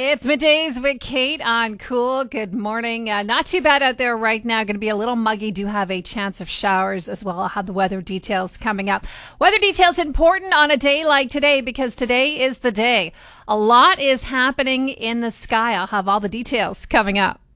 It's middays with Kate on Cool. Good morning. Not too bad out there right now. Going to be a little muggy. Do have a chance of showers as well. I'll have the weather details coming up. Weather details important on a day like today because today is the day. A lot is happening in the sky. I'll have all the details coming up.